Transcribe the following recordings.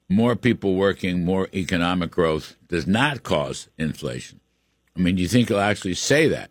more people working, more economic growth does not cause inflation. I mean, do you think he'll actually say that?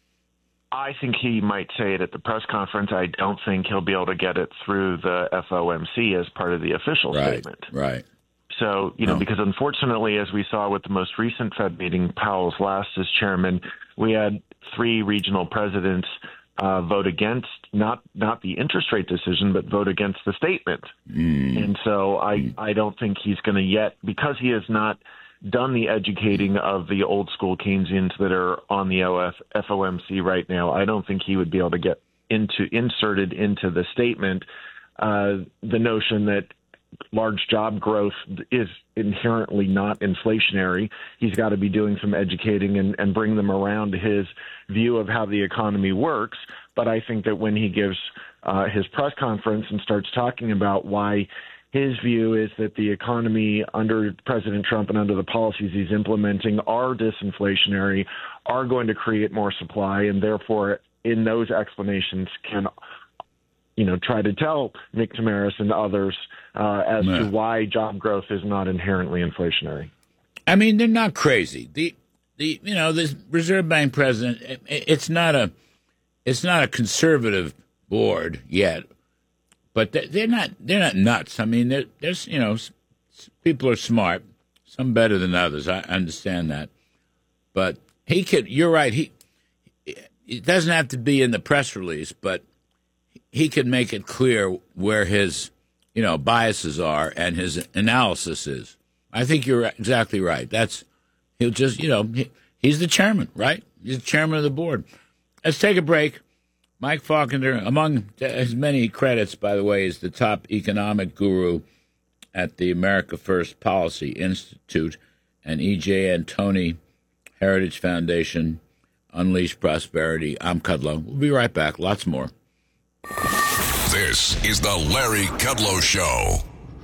I think he might say it at the press conference. I don't think he'll be able to get it through the FOMC as part of the official statement. Right. So, because unfortunately, as we saw with the most recent Fed meeting, Powell's last as chairman, we had 3 regional presidents vote against not the interest rate decision, but vote against the statement. And so I don't think he's going to yet, because he has not done the educating of the old school Keynesians that are on the FOMC right now. I don't think he would be able to get inserted into the statement the notion that large job growth is inherently not inflationary. He's got to be doing some educating and bring them around to his view of how the economy works. But I think that when he gives his press conference and starts talking about why his view is that the economy under President Trump and under the policies he's implementing are disinflationary, are going to create more supply, and therefore in those explanations can try to tell Nick Tamaris and others as to why job growth is not inherently inflationary. I mean, they're not crazy. The Reserve Bank president, it's not a conservative board yet, but they're not nuts. I mean, there's people are smart, some better than others. I understand that, but you're right. It doesn't have to be in the press release, but he can make it clear where his, biases are and his analysis is. I think you're exactly right. He'll just, he's the chairman, right? He's the chairman of the board. Let's take a break. Mike Faulkner, among his many credits, by the way, is the top economic guru at the America First Policy Institute and E.J. Antoni Heritage Foundation, Unleash Prosperity. I'm Kudlow. We'll be right back. Lots more. This is the Larry Kudlow Show.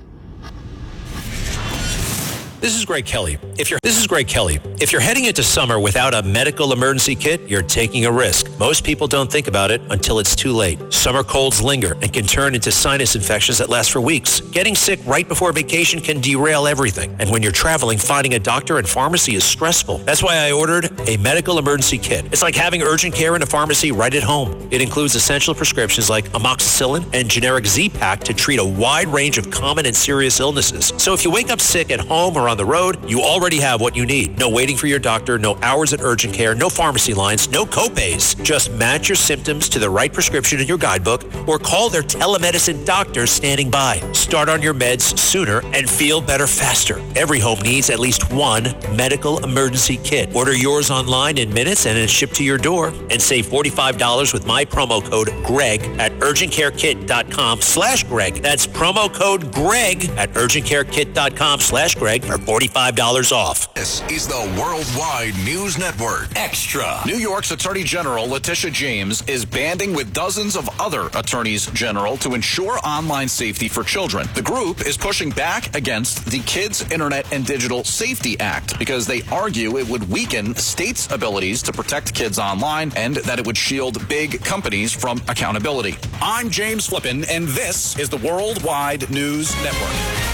This is Greg Kelly. If you're heading into summer without a medical emergency kit, you're taking a risk. Most people don't think about it until it's too late. Summer colds linger and can turn into sinus infections that last for weeks. Getting sick right before vacation can derail everything. And when you're traveling, finding a doctor and pharmacy is stressful. That's why I ordered a medical emergency kit. It's like having urgent care in a pharmacy right at home. It includes essential prescriptions like amoxicillin and generic Z-Pak to treat a wide range of common and serious illnesses. So if you wake up sick at home or on the road, you already have what you need. No waiting for your doctor, no hours at urgent care, no pharmacy lines, no copays. Just match your symptoms to the right prescription in your guidebook or call their telemedicine doctor standing by. Start on your meds sooner and feel better faster. Every home needs at least one medical emergency kit. Order yours online in minutes and it's shipped to your door. And save $45 with my promo code GREG at urgentcarekit.com/Greg. That's promo code GREG at urgentcarekit.com/Greg for $45 off. This is the Worldwide News Network. Extra. New York's Attorney General Letitia James is banding with dozens of other attorneys general to ensure online safety for children. The group is pushing back against the Kids Internet and Digital Safety Act because they argue it would weaken states' abilities to protect kids online and that it would shield big companies from accountability. I'm James Flippin, and this is the Worldwide News Network.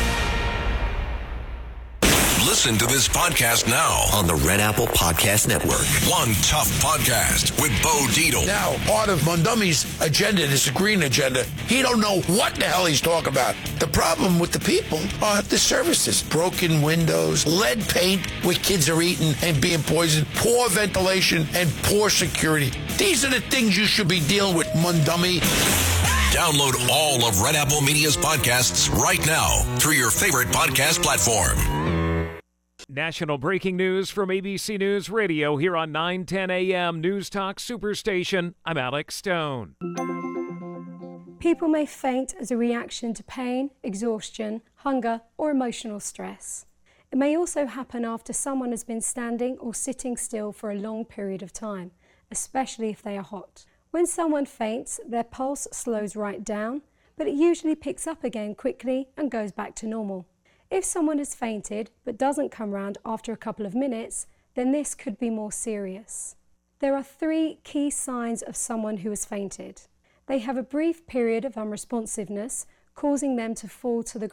Listen to this podcast now on the Red Apple Podcast Network. One Tough Podcast with Bo Dietl. Now, part of Mondumi's agenda, this green agenda, he don't know what the hell he's talking about. The problem with the people are the services. Broken windows, lead paint where kids are eating and being poisoned, poor ventilation, and poor security. These are the things you should be dealing with, Mundummy. Download all of Red Apple Media's podcasts right now through your favorite podcast platform. National breaking news from ABC News Radio here on 910 AM News Talk Superstation. I'm Alex Stone. People may faint as a reaction to pain, exhaustion, hunger, or emotional stress. It may also happen after someone has been standing or sitting still for a long period of time, especially if they are hot. When someone faints, their pulse slows right down, but it usually picks up again quickly and goes back to normal. If someone has fainted but doesn't come round after a couple of minutes, then this could be more serious. There are 3 key signs of someone who has fainted. They have a brief period of unresponsiveness, causing them to fall to the